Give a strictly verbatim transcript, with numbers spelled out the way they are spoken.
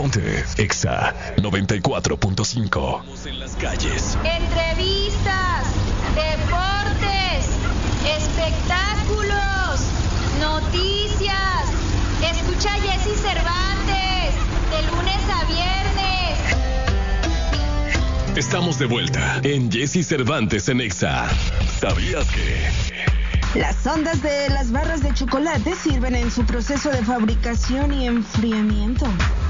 Ponte Exa noventa y cuatro punto cinco. En las calles. Entrevistas, deportes, espectáculos, noticias. Escucha a Jessy Cervantes de lunes a viernes. Estamos de vuelta en Jessy Cervantes en Exa. ¿Sabías que? Las ondas de las barras de chocolate sirven en su proceso de fabricación y enfriamiento.